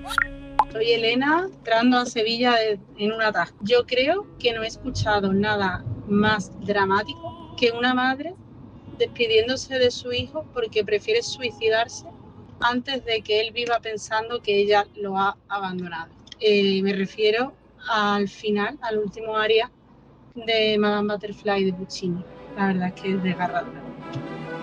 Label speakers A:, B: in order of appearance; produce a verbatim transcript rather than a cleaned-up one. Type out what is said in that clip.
A: Soy Elena, entrando a Sevilla de, en un atasco. Yo creo que no he escuchado nada más dramático que una madre despidiéndose de su hijo porque prefiere suicidarse antes de que él viva pensando que ella lo ha abandonado. Eh, me refiero al final, al último aria de Madame Butterfly de Puccini. La verdad es que es desgarradora.